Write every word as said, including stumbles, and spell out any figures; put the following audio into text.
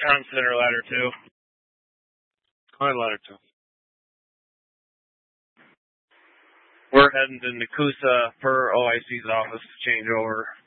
Consider ladder two. Go ahead, ladder two. We're heading to Nakusa for O I C's office to change over.